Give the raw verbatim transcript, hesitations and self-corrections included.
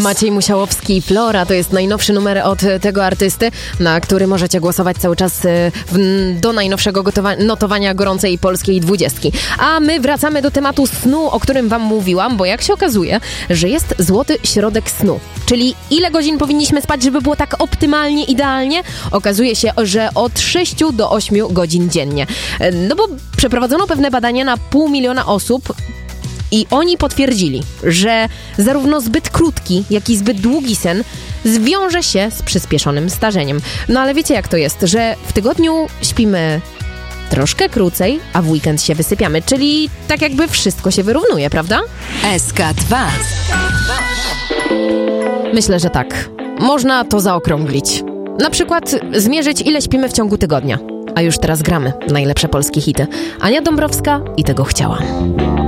Maciej Musiałowski i Flora to jest najnowszy numer od tego artysty, na który możecie głosować cały czas w, do najnowszego gotowa- notowania gorącej polskiej dwudziestki. A my wracamy do tematu snu, o którym wam mówiłam, bo jak się okazuje, że jest złoty środek snu. Czyli ile godzin powinniśmy spać, żeby było tak optymalnie, idealnie? Okazuje się, że od sześciu do ośmiu godzin dziennie. No bo przeprowadzono pewne badania na pół miliona osób i oni potwierdzili, że zarówno zbyt krótki, jak i zbyt długi sen zwiąże się z przyspieszonym starzeniem. No ale wiecie jak to jest, że w tygodniu śpimy troszkę krócej, a w weekend się wysypiamy, czyli tak jakby wszystko się wyrównuje, prawda? S K dwa. Myślę, że tak. Można to zaokrąglić. Na przykład zmierzyć, ile śpimy w ciągu tygodnia. A już teraz gramy najlepsze polskie hity. Ania Dąbrowska i Tego chciałam.